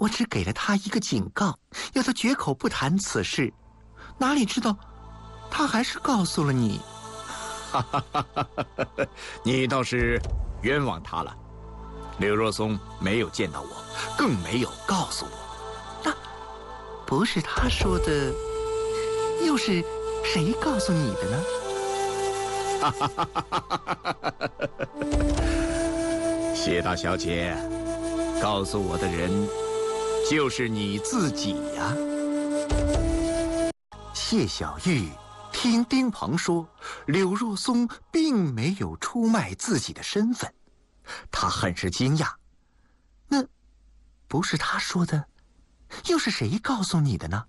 我只给了他一个警告，要他绝口不谈此事。哪里知道，他还是告诉了你。 你倒是冤枉他了。刘若松没有见到我，更没有告诉我。 那不是他说的，又是谁告诉你的呢？ 谢大小姐，告诉我的人就是你自己呀。 谢小玉听丁鹏说柳若松并没有出卖自己的身份，他很是惊讶。那不是他说的，又是谁告诉你的呢？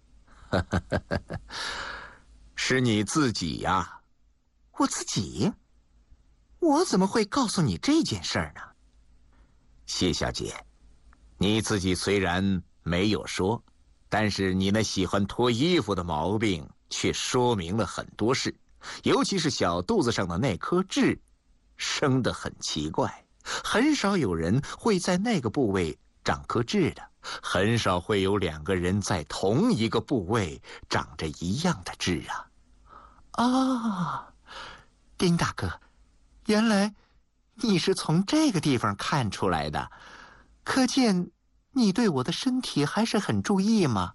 是你自己呀。 我自己？我怎么会告诉你这件事儿呢？ 谢小姐，你自己虽然没有说，但是你那喜欢脱衣服的毛病却说明了很多事，尤其是小肚子上的那颗痣，生得很奇怪，很少有人会在那个部位长颗痣的，很少会有两个人在同一个部位长着一样的痣啊。 啊，丁大哥，原来你是从这个地方看出来的，可见你对我的身体还是很注意吗？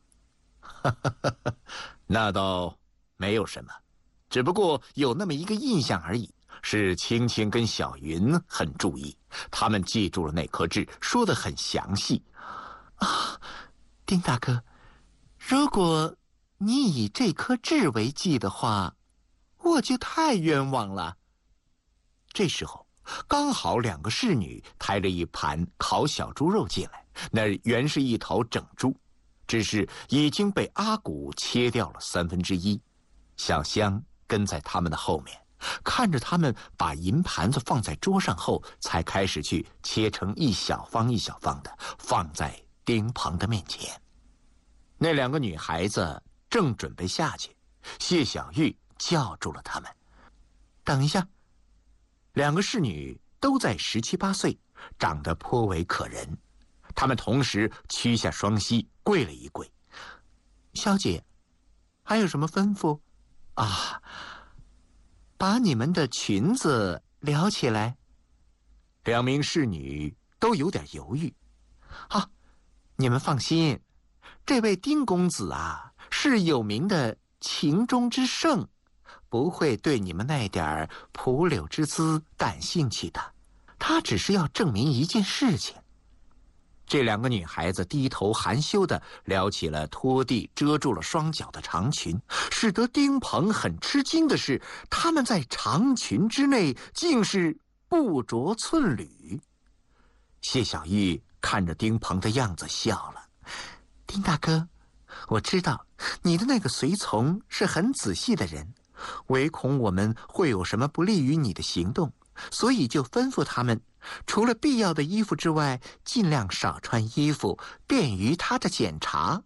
那倒没有什么，只不过有那么一个印象而已，是青青跟小云很注意，他们记住了那颗痣，说得很详细。 啊，丁大哥，如果你以这颗痣为记的话，我就太冤枉了。 这时候刚好两个侍女抬着一盘烤小猪肉进来，那原是一头整猪，只是已经被阿古切掉了1/3。小香跟在他们的后面，看着他们把银盘子放在桌上后，才开始去切成一小方一小方的，放在丁鹏的面前。那两个女孩子正准备下去，谢小玉叫住了他们。 等一下。 两个侍女都在17、18岁，长得颇为可人。她们同时屈下双膝，跪了一跪。 小姐，还有什么吩咐？啊，把你们的裙子撩起来。 两名侍女都有点犹豫。 啊，你们放心，这位丁公子啊，是有名的情中之圣，不会对你们那点蒲柳之姿感兴趣的，他只是要证明一件事情。 这两个女孩子低头含羞地撩起了拖地遮住了双脚的长裙，使得丁鹏很吃惊的是，她们在长裙之内竟是不着寸缕。谢小玉看着丁鹏的样子笑了。 丁大哥，我知道你的那个随从是很仔细的人，唯恐我们会有什么不利于你的行动，所以就吩咐他们，除了必要的衣服之外，尽量少穿衣服，便于他的检查。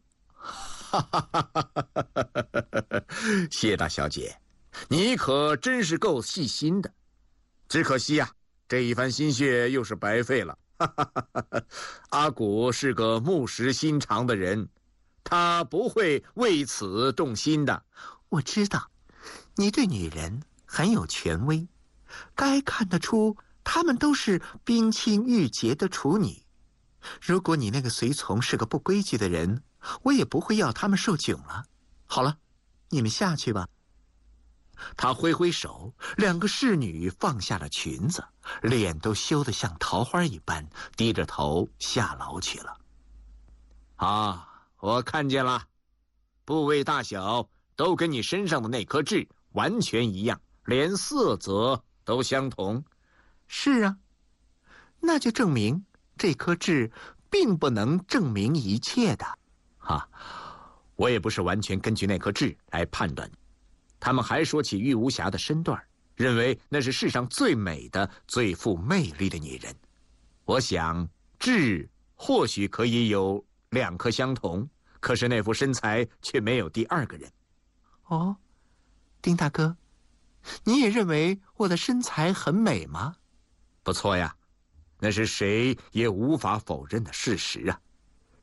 谢大小姐，你可真是够细心的，只可惜呀，这一番心血又是白费了。阿古是个木石心肠的人，他不会为此动心的。 我知道你对女人很有权威，该看得出她们都是冰清玉洁的处女。如果你那个随从是个不规矩的人，我也不会要他们受窘了。好了，你们下去吧。 他挥挥手，两个侍女放下了裙子，脸都羞得像桃花一般，低着头下楼去了。啊，我看见了，部位大小都跟你身上的那颗痣完全一样，连色泽都相同。 是啊，那就证明这颗痣并不能证明一切的。 我也不是完全根据那颗痣来判断。他们还说起玉无瑕的身段，认为那是世上最美的、最富魅力的女人。我想，痣或许可以有2颗相同，可是那副身材却没有第2个人。 哦，丁大哥，你也认为我的身材很美吗？ 不错呀，那是谁也无法否认的事实啊。